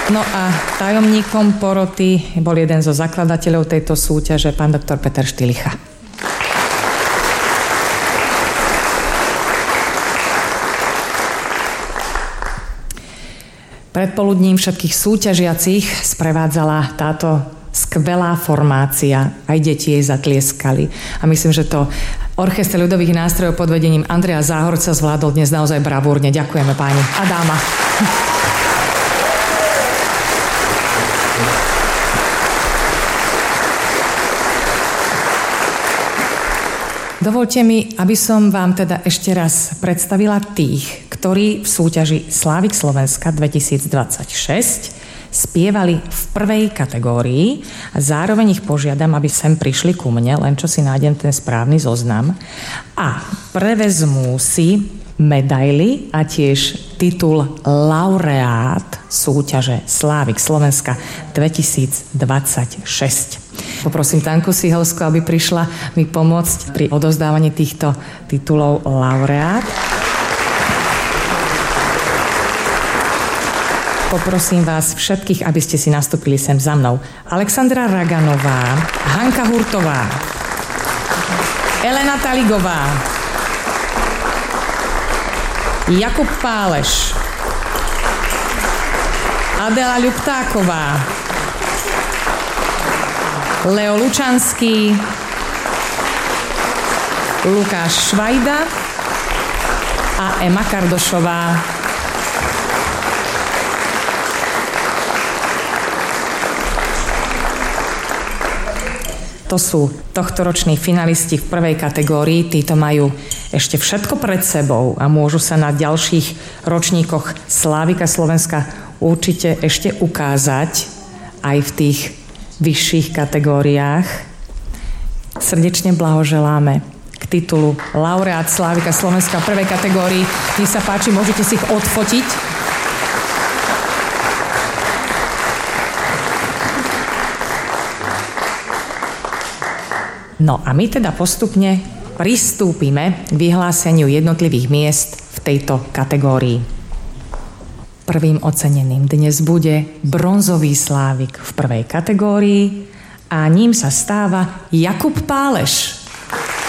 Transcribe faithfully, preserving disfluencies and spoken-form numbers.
No a tajomníkom poroty bol jeden zo zakladateľov tejto súťaže, pán doktor Peter Štilicha. Predpoludním všetkých súťažiacich sprevádzala táto skvelá formácia. Aj deti jej zatlieskali. A myslím, že to Orchester ľudových nástrojov pod vedením Andreja Záhorca zvládol dnes naozaj bravúrne. Ďakujeme páni a dáma. Dovoľte mi, aby som vám teda ešte raz predstavila tých, ktorí v súťaži Slávik Slovenska dvetisícdvadsaťšesť spievali v prvej kategórii a zároveň ich požiadam, aby sem prišli ku mne, len čo si nájdem ten správny zoznam a prevezmú si medaily a tiež titul laureát súťaže Slávik Slovenska dvetisícdvadsaťšesť. Poprosím Tanku Sihelskú, aby prišla mi pomôcť pri odovzdávaní týchto titulov laureát. Poprosím vás všetkých, aby ste si nastúpili sem za mnou. Alexandra Raganová, Hanka Hurtová, Elena Taligová, Jakub Páleš, Adela Ľuptáková, Leo Lučanský, Lukáš Švajda a Ema Kardošová. To sú tohtoroční finalisti v prvej kategórii. Títo majú ešte všetko pred sebou a môžu sa na ďalších ročníkoch Slávika Slovenska určite ešte ukázať aj v tých vyšších kategóriách. Srdečne blahoželáme k titulu laureát Slávika Slovenska v prvej kategórii. Nech sa páči, môžete si ich odfotiť. No a my teda postupne pristúpime k vyhláseniu jednotlivých miest v tejto kategórii. Prvým oceneným dnes bude bronzový Slávik v prvej kategórii a ním sa stáva Jakub Páleš.